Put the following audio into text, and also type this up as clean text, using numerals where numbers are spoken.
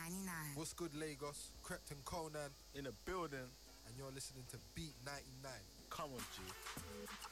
99. What's good, Lagos? Krept and Conan, in a building. and you're listening to Beat 99. Come on, G.